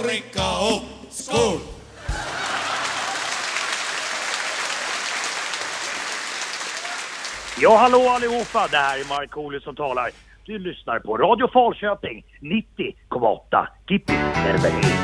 dricka upp. Skål! Ja, hallå allihopa, det här är Markoolio som talar. Du lyssnar på Radio Falköping 90,8. Keep it never